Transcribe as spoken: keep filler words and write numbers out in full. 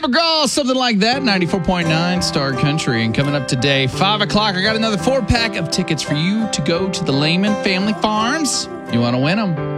McGraw, something like that. ninety-four point nine Star Country. And coming up today, five o'clock, I got another four pack of tickets for you to go to the Lehman Family Farms. You want to win them?